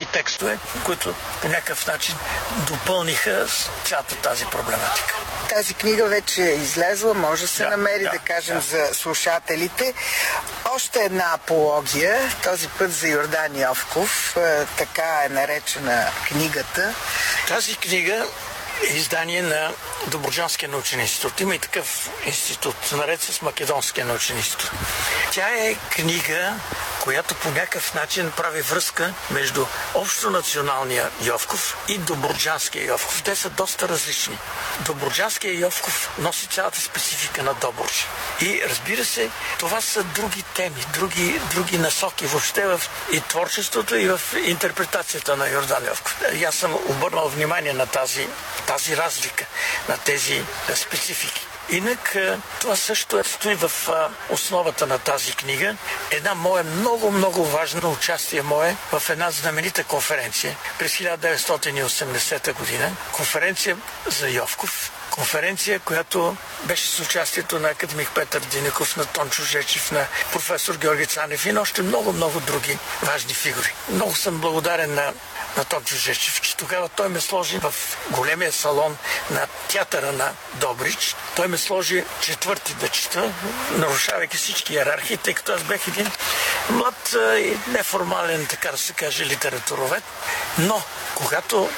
текстове, които по някакъв начин допълниха цялата тази проблематика. Тази книга вече е излезла, може да се намери, да кажем, за слушателите. Още една апология, този път за Йордан Йовков, така е наречена книгата. Тази книга е издание на Добруджанския научен институт. Има и такъв институт, наред с Македонския научен институт. Тя е книга, която по някакъв начин прави връзка между общонационалния Йовков и Добруджанския Йовков. Те са доста различни. Добруджанския Йовков носи цялата специфика на Добруджа. И разбира се, това са други теми, други насоки въобще в и творчеството, и в интерпретацията на Йордан Йовков. И аз съм обърнал внимание на тази разлика, на тези специфики. Инак това също стои в основата на тази книга. Една моя много важно участие мое в една знаменита конференция през 1980 година. Конференция за Йовков. Конференция, която беше с участието на академик Петър Динеков, на Тончо Жечев, на професор Георги Цанев и на още много други важни фигури. Много съм благодарен на Тончо Жечев, че тогава той ме сложи в големия салон на театъра на Добрич. Той ме сложи четвърти да чета, нарушавайки всички иерархии, тъй като аз бях един млад и неформален, така да се каже, литературовед. Но, когато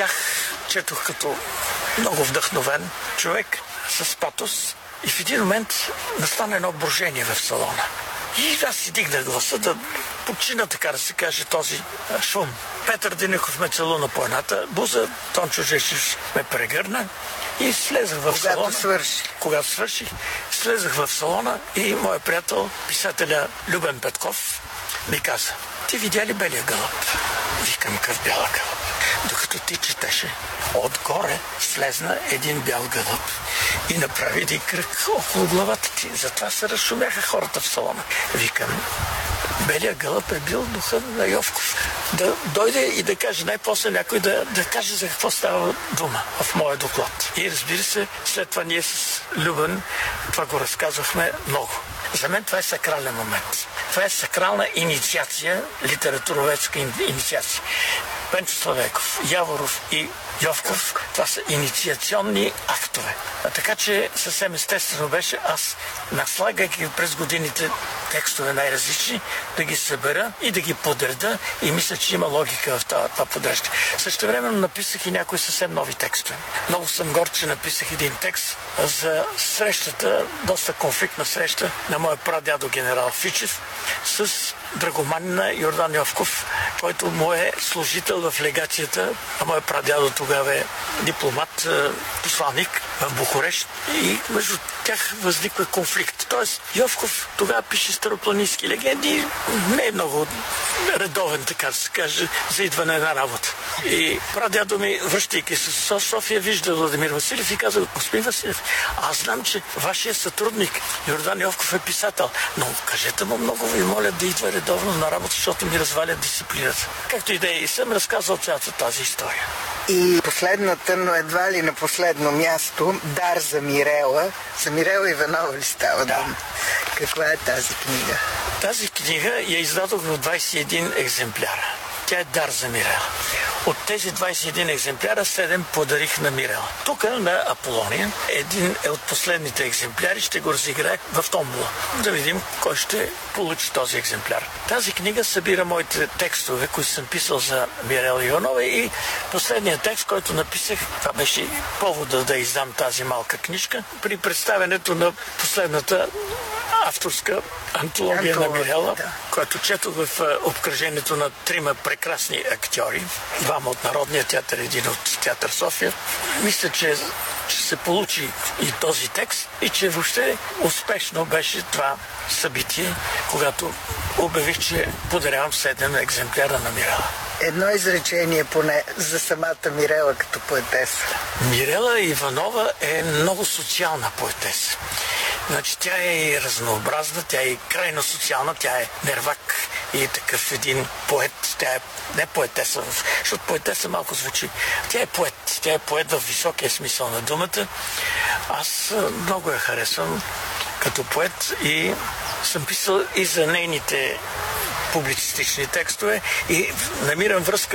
четох като много вдъхновен човек с патос и в един момент настана едно брожение в салона. И аз си дигнах гласа да почина, така да се каже, този шум. Петър Динеков ме целуна по едната буза, Тончо Жечев ме прегърна и слезах в салона. Когато свърших, слезах в салона и моят приятел, писателя Любен Петков, ми каза: "Ти видя ли белия гълъб?" Викам: "Какъв бял гълъб?" Докато ти четеше, отгоре слезна един бял гълъб и направи един кръг около главата ти. Затова се разшумяха хората в салона. Викам: белия гълъб е бил духа на Йовков. Да дойде и да каже най-после някой да каже за какво става дума в моя доклад. И разбира се, след това ние с Любен това го разказвахме много. За мен това е сакрален момент. Това е сакрална инициация, литературоведска инициация. Пенчо Славейков, Яворов и Йовков, това са инициационни актове. Така че съвсем естествено беше аз, наслагайки през годините текстове най-различни, да ги събера и да ги подреда, и мисля, че има логика в това подреждане. Същевременно написах и някои съвсем нови текстове. Много съм горд, че написах един текст за срещата, доста конфликтна среща на моя прадядо генерал Фичев с драгоманина Йордан Йовков, който му е служител в легацията, а моя прадядо тогава е дипломат, посланник в Бухурещ, и между тях възниква конфликт. Тоест Йовков тогава пише старопланински легенди, не е много редовен, така да се каже, за идване на работа. И прадядо ми, връщайки се с София, вижда Владимир Василев и казва: "Господин Василев, аз знам, че вашия сътрудник Йордан Йовков е писател, но кажете му, много ви моля, да идва редовно на работа, защото ми развалят дисциплината." Както и да е, и съм разказал цялата тази история. И последната, но едва ли на последно място, дар за Мирела. За Мирела Иванова ли става дума? Каква е тази книга? Тази книга я издадох в 21 екземпляра. Тя е дар за Мирела. От тези 21 екземпляра 7 подарих на Мирела. Тук на Аполония един от последните екземпляри ще го разиграе в томбола. Да видим кой ще получи този екземпляр. Тази книга събира моите текстове, които съм писал за Мирела Иванова, и последният текст, който написах, това беше повода да издам тази малка книжка, при представянето на последната авторска антология на Мирела, която четох в обкръжението на трима прекрасни актьори, двама от Народния театър, един от Театър София. Мисля, че се получи и този текст и че въобще успешно беше това събитие, когато обявих, че подарявам 7 екземпляра на Мирела. Едно изречение поне за самата Мирела като поетеса. Мирела Иванова е много социална поетеса. Значи тя е разнообразна, тя е крайно социална, тя е нервак и такъв един поет. Тя е не поетеса, защото поетеса малко звучи. Тя е поет. Тя е поет в високия смисъл на думата. Аз много я харесвам като поет и съм писал и за нейните публицистични текстове и намирам връзка